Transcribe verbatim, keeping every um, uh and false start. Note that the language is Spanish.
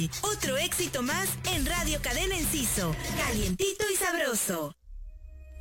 Otro éxito más en Radio Cadena Enciso. Calientito y sabroso.